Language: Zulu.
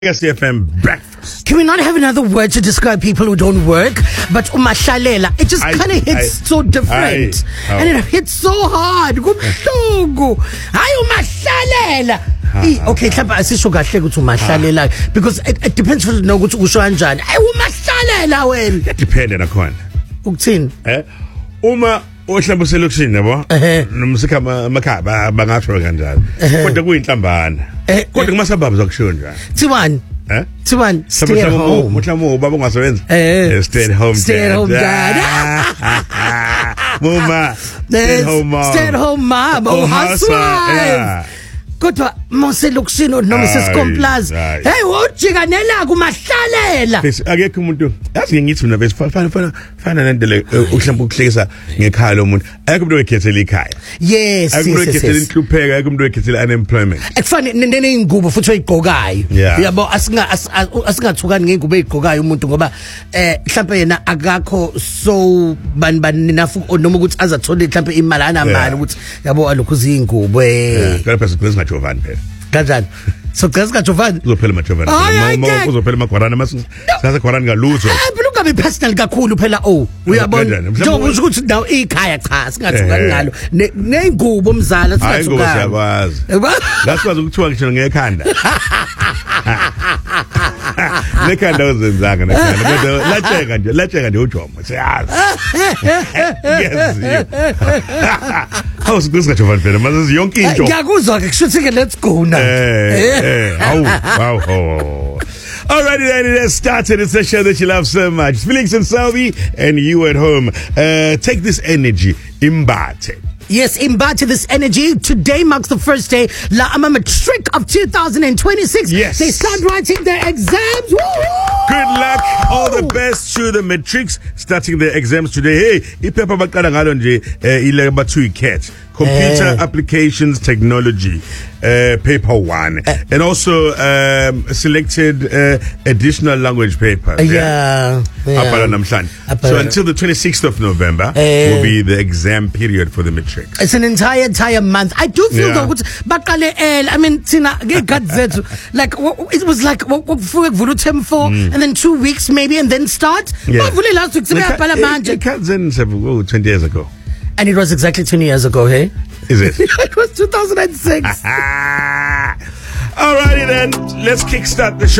CFM breakfast. Can we not have another word to describe people who don't work? But umashalela, it just kind of hits so different. And it hits so hard. Okay, asisho kahle ukuthi umahlalela because it depends on ukuthi usho kanjani. Umahlalela wena. Depende nakhona. Ukuthini? Uma ohlamba selokishini yabo nomsika amakhaba bangasho kanjalo. Kodwa kuyinhlambana. Kodwa kumasababa zokusho njalo. Thiwani? Thiwani? Stay at home. Mhlawumbe ubaba ungasebenza. Stay at home. Stay at home dad. Mama. Stay at home mom. Stay at home mom. Oh, housewife. Kodwa moselokishini noma sesikomplaza hey ujikanela kumahlalela akekho umuntu yazi ngithi mina fana nento le uhlamba ukuhlekisa ngekhaya lomuntu akekho umuntu oyikhethela ikhaya yes akekho umuntu oyikhethela inhlupheko akekho umuntu oyikhethela unemployment ekufane nengubo futhi oyigqokayo yabo asingathukani ngengubo eyigqokayo umuntu ngoba mhlawumbe yena akakho so bani nafu noma ukuthi azathola mhlawumbe imali anamali ukuthi yabo alokhu izingubo phela phela Giovanni phela kanjani so gcazika Giovanni uzophela maJovani uzophela magwarana sasa gwarana ngaluzo phela ungabe personal kakhulu phela uyabona njengoba usho ukuthi ndawo ikhaya cha singathukani ngalo nengubo umzala singathukani siyakwazi ngasikwazi ukuthiwa ngisho ngekhanda nekhanda uzenzanga nekhanda kodwa latsheka nje uJomo siyazi yes how's this Giovanni phela mase yonke into ngiyakuzwa ke kushuthi ke let's go now wow. Alrighty then, let's start it. It's a show that you love so much. Felix and Salvi, and you at home. Take this energy, imbate. Yes, embody this energy. Today marks the first day La Ama Matric of 2026. Yes. They start writing their exams. Woo-hoo! Good luck. All the best to the matrics starting their exams today. Hey, iphepha baqala ngalo nje ile bathu iCAT. Computer Applications Technology, paper 1, and also selected additional language papers. Yeah. So until the 26th of November will be the exam period for the matrics. It's an entire month. I do feel though, I mean, Tina, like it was like term 4, and then 2 weeks maybe, and then start. Last week, it 20 years ago. And it was exactly 20 years ago, hey? Is it? It was 2006. Alrighty then, let's kickstart the show.